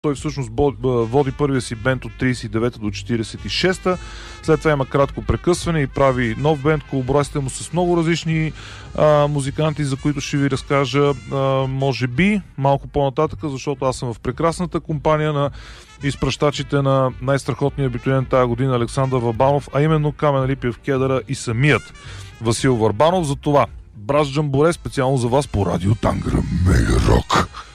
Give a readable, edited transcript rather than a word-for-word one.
Той всъщност води първия си бенд от 39-та до 46-та. След това има кратко прекъсване и прави нов бенд. Колаборациите му с много различни музиканти, за които ще ви разкажа може би малко по-нататък, защото аз съм в прекрасната компания на изпращачите на най-страхотния абитуриент тази година Александър Върбанов, а именно Камен Липиев Кедъра и самият Васил Върбанов. За това Браз Джамборе специално за вас по Радио Тангра Мега Рок.